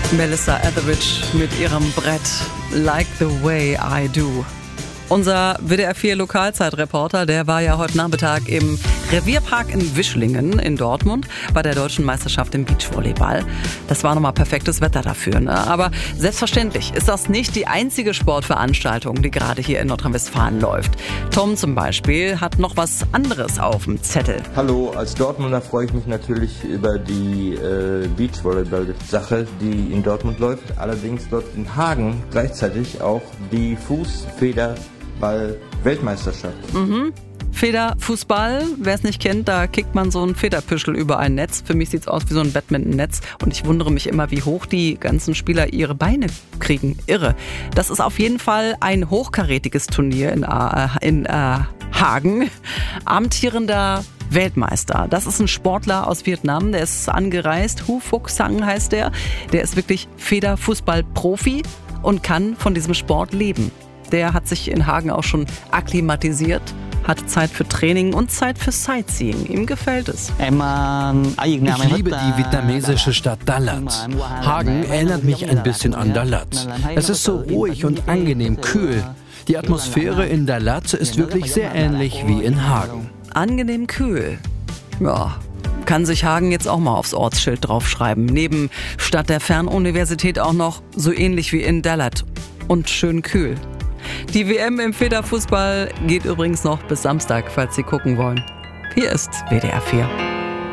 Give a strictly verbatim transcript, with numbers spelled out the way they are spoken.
Melissa Etheridge mit ihrem Brett Like the Way I Do. Unser W D R vier Lokalzeitreporter, der war ja heute Nachmittag im Revierpark in Wischlingen in Dortmund bei der deutschen Meisterschaft im Beachvolleyball. Das war nochmal perfektes Wetter dafür, ne? Aber selbstverständlich ist das nicht die einzige Sportveranstaltung, die gerade hier in Nordrhein-Westfalen läuft. Tom zum Beispiel hat noch was anderes auf dem Zettel. Hallo, als Dortmunder freue ich mich natürlich über die äh, Beachvolleyball-Sache, die in Dortmund läuft. Allerdings läuft in Hagen gleichzeitig auch die Fußfederball-Weltmeisterschaft. Mhm. Federfußball, wer es nicht kennt, da kickt man so ein Federpüschel über ein Netz. Für mich sieht es aus wie so ein Badminton-Netz und ich wundere mich immer, wie hoch die ganzen Spieler ihre Beine kriegen. Irre. Das ist auf jeden Fall ein hochkarätiges Turnier in, äh, in äh, Hagen. Amtierender Weltmeister. Das ist ein Sportler aus Vietnam, der ist angereist. Hu Phuc Sang heißt der. Der ist wirklich Federfußball-Profi und kann von diesem Sport leben. Der hat sich in Hagen auch schon akklimatisiert, hat Zeit für Training und Zeit für Sightseeing. Ihm gefällt es. Ich liebe die vietnamesische Stadt Dalat. Hagen erinnert mich ein bisschen an Dalat. Es ist so ruhig und angenehm kühl. Die Atmosphäre in Dalat ist wirklich sehr ähnlich wie in Hagen. Angenehm kühl. Ja, kann sich Hagen jetzt auch mal aufs Ortsschild draufschreiben. Neben Stadt der Fernuniversität auch noch so ähnlich wie in Dalat. Und schön kühl. Die W M im Federfußball geht übrigens noch bis Samstag, falls Sie gucken wollen. Hier ist W D R vier.